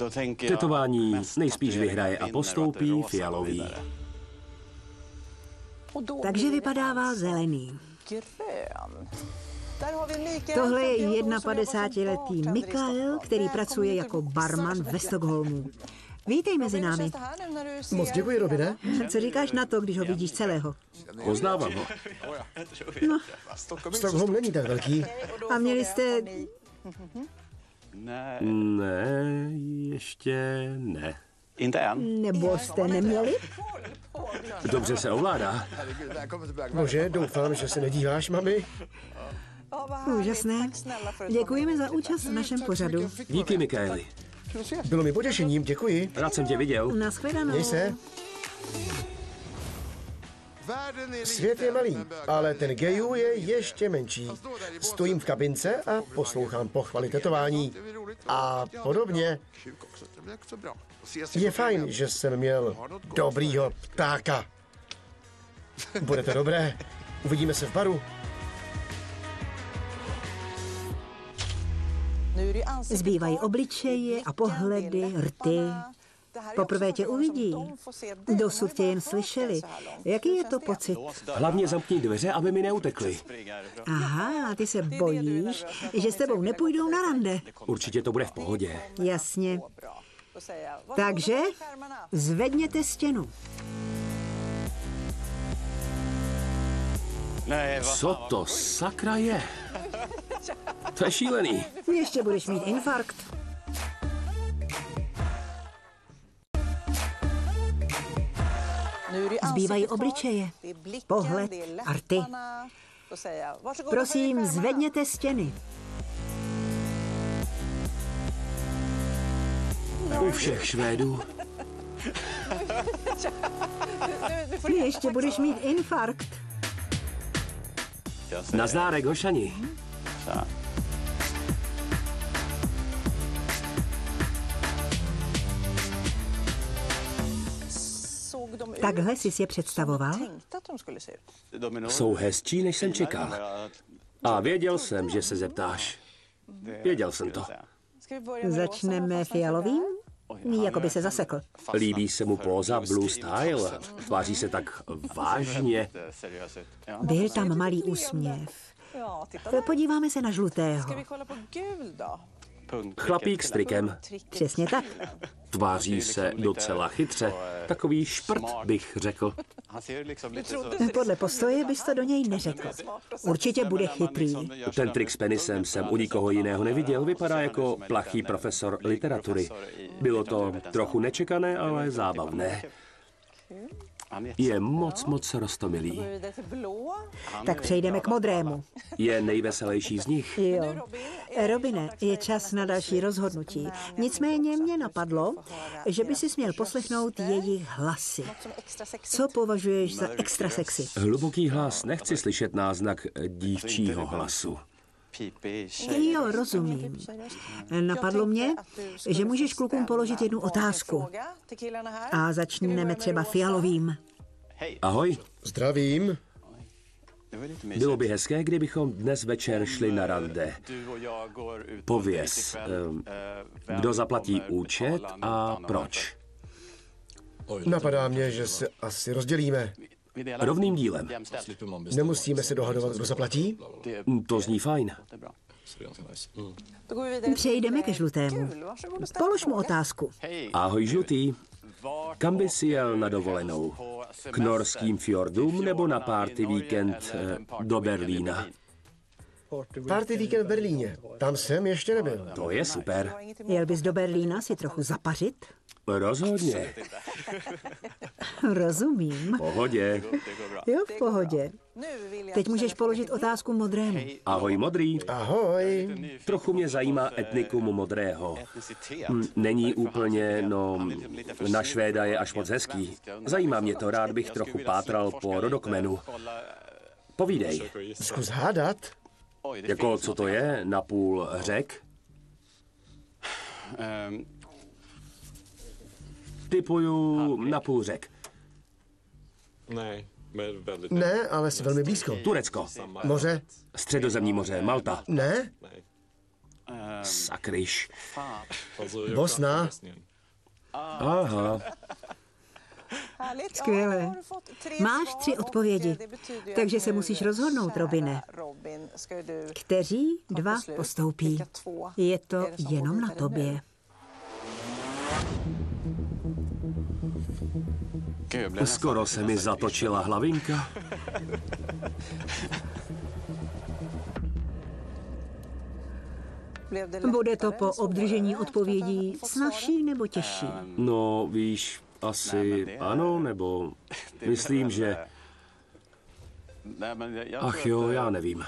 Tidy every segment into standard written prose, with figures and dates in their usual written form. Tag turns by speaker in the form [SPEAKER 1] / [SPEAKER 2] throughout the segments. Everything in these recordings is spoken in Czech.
[SPEAKER 1] Tetování nejspíš vyhraje a postoupí fialový.
[SPEAKER 2] Takže vypadává zelený. Tohle je 51letý Mikael, který pracuje jako barman ve Stockholmu. Vítej mezi námi.
[SPEAKER 3] Moc děkuji, Robine.
[SPEAKER 2] Co říkáš na to, když ho vidíš celého?
[SPEAKER 1] Poznávám ho.
[SPEAKER 2] No.
[SPEAKER 3] Stockholm není tak velký.
[SPEAKER 2] A měli jste...
[SPEAKER 1] Ne, ještě ne.
[SPEAKER 2] Nebo jste neměli?
[SPEAKER 1] Dobře se ovládá.
[SPEAKER 3] Bože, doufám, že se nedíváš, mami.
[SPEAKER 2] Úžasné. Děkujeme za účast v našem pořadu.
[SPEAKER 1] Díky, Mikaeli.
[SPEAKER 3] Bylo mi potěšením, děkuji.
[SPEAKER 1] Rád jsem tě viděl.
[SPEAKER 2] Naschledanou.
[SPEAKER 3] Měj se. Svět je malý, ale ten gejů je ještě menší. Stojím v kabince a poslouchám pochvaly tetování. A podobně. Je fajn, že jsem měl dobrýho ptáka. Bude to dobré. Uvidíme se v baru.
[SPEAKER 2] Zbývají obličeje a pohledy, rty. Poprvé tě uvidí. Dosud tě jen slyšeli. Jaký je to pocit?
[SPEAKER 1] Hlavně zamkni dveře, aby mi neutekli.
[SPEAKER 2] Aha, ty se bojíš, že s tebou nepůjdou na rande.
[SPEAKER 1] Určitě to bude v pohodě.
[SPEAKER 2] Jasně. Takže zvedněte stěnu.
[SPEAKER 1] Co to sakra je? To je šílený.
[SPEAKER 2] Ještě budeš mít infarkt. Zbývají obličeje, pohled a rty. Prosím, zvedněte stěny.
[SPEAKER 1] U všech Švédů.
[SPEAKER 2] Ještě budeš mít infarkt.
[SPEAKER 1] Nazdárek, hošani.
[SPEAKER 2] Takhle jsi je představoval?
[SPEAKER 1] Jsou hezčí, než jsem čekal. A věděl jsem, že se zeptáš. Věděl jsem to.
[SPEAKER 2] Začneme fialovým? Jako by se zasekl.
[SPEAKER 1] Líbí se mu póza Blue Style. Tváří se tak vážně.
[SPEAKER 2] Byl tam malý úsměv. Podíváme se na žlutého.
[SPEAKER 1] Chlapík s trikem.
[SPEAKER 2] Přesně tak.
[SPEAKER 1] Tváří se docela chytře. Takový šprt, bych řekl.
[SPEAKER 2] Podle postoje bys to do něj neřekl. Určitě bude chytrý.
[SPEAKER 1] Ten trik s penisem jsem u nikoho jiného neviděl. Vypadá jako plachý profesor literatury. Bylo to trochu nečekané, ale zábavné. Je moc roztomilý.
[SPEAKER 2] Tak přejdeme k modrému.
[SPEAKER 1] Je nejveselější z nich.
[SPEAKER 2] Jo. Robine, je čas na další rozhodnutí. Nicméně mě napadlo, že by si směl poslechnout jejich hlasy. Co považuješ za extra sexy?
[SPEAKER 1] Hluboký hlas, nechci slyšet náznak dívčího hlasu.
[SPEAKER 2] Jo, rozumím. Napadlo mě, že můžeš klukům položit jednu otázku. A začneme třeba fialovým.
[SPEAKER 1] Ahoj.
[SPEAKER 3] Zdravím.
[SPEAKER 1] Bylo by hezké, kdybychom dnes večer šli na rande. Pověz, kdo zaplatí účet a proč?
[SPEAKER 3] Napadá mě, že se asi rozdělíme.
[SPEAKER 1] Rovným dílem.
[SPEAKER 3] Nemusíme se dohadovat, kdo zaplatí?
[SPEAKER 1] To zní fajn.
[SPEAKER 2] Přejdeme ke žlutému. Polož mu otázku.
[SPEAKER 1] Ahoj, žlutý. Kam bys jel na dovolenou? K norským fjordům nebo na party víkend do Berlína?
[SPEAKER 3] Party víkend v Berlíně. Tam jsem ještě nebyl.
[SPEAKER 1] To je super.
[SPEAKER 2] Jel bys do Berlína si trochu zapařit?
[SPEAKER 1] Rozhodně.
[SPEAKER 2] Rozumím.
[SPEAKER 1] V pohodě.
[SPEAKER 2] Jo, v pohodě. Teď můžeš položit otázku modrému.
[SPEAKER 1] Ahoj, modrý.
[SPEAKER 3] Ahoj.
[SPEAKER 1] Trochu mě zajímá etnikum modrého. Není úplně, na Švéda je až moc hezký. Zajímá mě to, rád bych trochu pátral po rodokmenu. Povídej.
[SPEAKER 3] Zkus hádat.
[SPEAKER 1] Jako, co to je? Napůl Řek? Typuju napůl Řek.
[SPEAKER 3] Ne, ale jsi velmi blízko.
[SPEAKER 1] Turecko.
[SPEAKER 3] Moře?
[SPEAKER 1] Středozemní moře. Malta.
[SPEAKER 3] Ne?
[SPEAKER 1] Sakryš.
[SPEAKER 3] Bosna.
[SPEAKER 1] Aha.
[SPEAKER 2] Skvělé. Máš 3 odpovědi, takže se musíš rozhodnout, Robine. Kteří 2 postoupí? Je to jenom na tobě.
[SPEAKER 1] Skoro se mi zatočila hlavinka.
[SPEAKER 2] Bude to po obdržení odpovědí snazší nebo těžší?
[SPEAKER 1] No, víš, asi ano, nebo myslím, že... Ach jo, já nevím.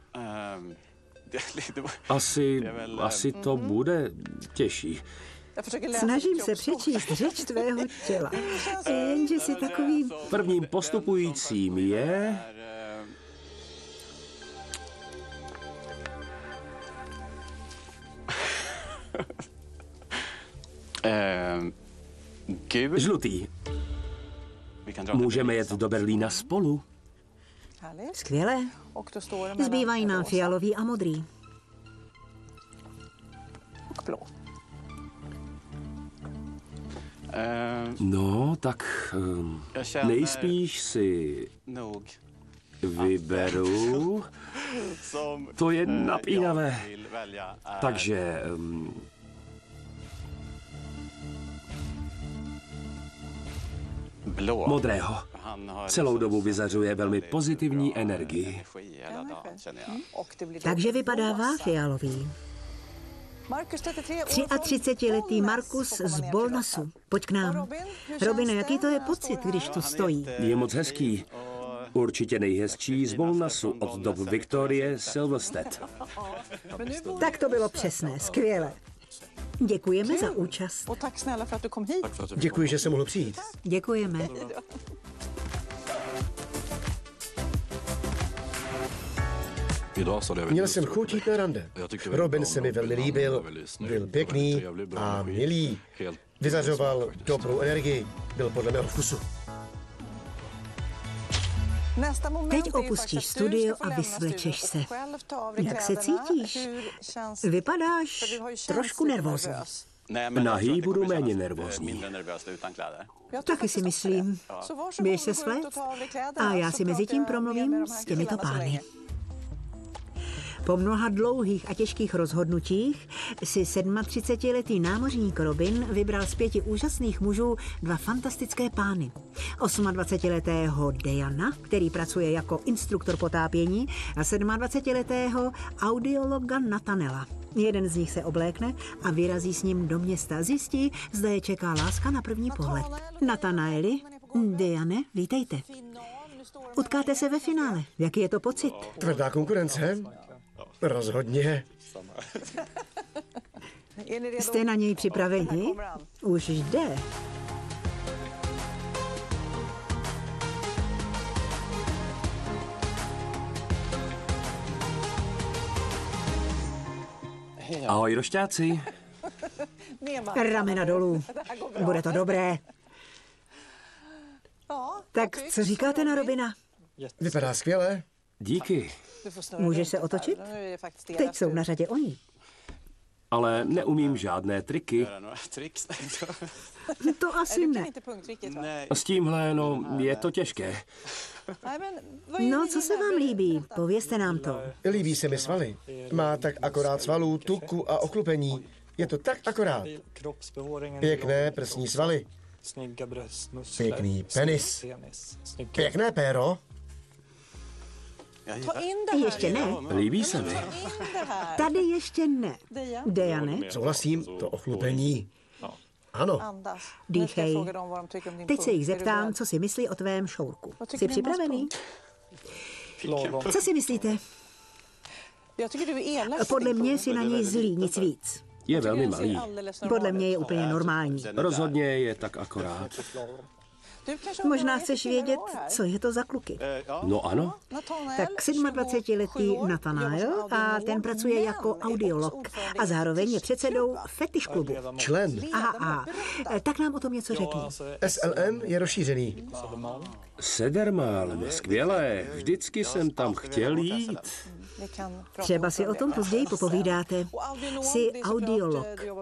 [SPEAKER 1] Asi to bude těžší.
[SPEAKER 2] Snažím se přečíst řeč tvého těla, jenže si takový...
[SPEAKER 1] Prvním postupujícím je... Žlutý. Můžeme jet do Berlína spolu.
[SPEAKER 2] Skvělé. Zbývají nám fialový a modrý.
[SPEAKER 1] No, tak nejspíš si vyberu. To je napínavé. Takže... modrého. Celou dobu vyzařuje velmi pozitivní energii.
[SPEAKER 2] Takže vypadává fialový. 33letý Markus z Bolnasu. Pojď k nám. Robine, jaký to je pocit, když tu stojí?
[SPEAKER 1] Je moc hezký. Určitě nejhezčí z Bolnasu od dob Viktorie Silvstedt.
[SPEAKER 2] Tak to bylo přesné, skvěle. Děkujeme za účast.
[SPEAKER 3] Děkuji, že jsem mohl přijít.
[SPEAKER 2] Děkujeme.
[SPEAKER 3] Měl jsem chuť jít na rande. Robin se mi velmi líbil, byl pěkný a milý. Vyzařoval dobrou energii, byl podle mého vkusu.
[SPEAKER 2] Teď opustíš studio a vysvlečeš se. Jak se cítíš? Vypadáš trošku nervózní.
[SPEAKER 1] Nahý budu méně nervózní.
[SPEAKER 2] Taky si myslím. Běž se svléct a já si mezi tím promluvím s těmito pány. Po mnoha dlouhých a těžkých rozhodnutích si 37letý námořník Robin vybral z 5 úžasných mužů 2 fantastické pány. 28letého Dejana, který pracuje jako instruktor potápění, a 27letého audiologa Natanela. Jeden z nich se oblékne a vyrazí s ním do města. Zjistí, zda je čeká láska na první pohled. Natanaeli, Dejane, vítejte. Utkáte se ve finále. Jaký je to pocit?
[SPEAKER 3] Tvrdá konkurence? Rozhodně.
[SPEAKER 2] Jste na něj připraveni? Už jde.
[SPEAKER 1] Ahoj, rošťáci.
[SPEAKER 2] Ramena dolů. Bude to dobré. Tak co říkáte na Robina?
[SPEAKER 3] Vypadá skvěle.
[SPEAKER 1] Díky.
[SPEAKER 2] Můžeš se otočit? Teď jsou na řadě oni.
[SPEAKER 1] Ale neumím žádné triky.
[SPEAKER 2] To asi ne.
[SPEAKER 1] S tímhle, no, je to těžké.
[SPEAKER 2] No, co se vám líbí? Povězte nám to.
[SPEAKER 3] Líbí se mi svaly. Má tak akorát svalů, tuku a oklupení. Je to tak akorát. Pěkné prsní svaly. Pěkný penis. Pěkné péro.
[SPEAKER 2] Ještě ne.
[SPEAKER 1] Líbí se mi.
[SPEAKER 2] Tady ještě ne. Dejane,
[SPEAKER 3] Souhlasím, to ochlupení. Ano.
[SPEAKER 2] dýchej. Teď se jich zeptám, co si myslí o tvém šourku. Jsi připravený? Co si myslíte? Podle mě si na něj zlý, nic víc.
[SPEAKER 1] Je velmi malý.
[SPEAKER 2] Podle mě je úplně normální.
[SPEAKER 1] Rozhodně je tak akorát.
[SPEAKER 2] Možná chceš vědět, co je to za kluky.
[SPEAKER 1] No ano.
[SPEAKER 2] Tak 27letý Nathanael a ten pracuje jako audiolog a zároveň je předsedou fetiš klubu.
[SPEAKER 3] Člen.
[SPEAKER 2] Aha, tak nám o tom něco řekni.
[SPEAKER 3] SLM je rozšířený.
[SPEAKER 1] Sedermálem, skvělé. Vždycky jsem tam chtěl jít.
[SPEAKER 2] Třeba si o tom později popovídáte. Jsi audiolog.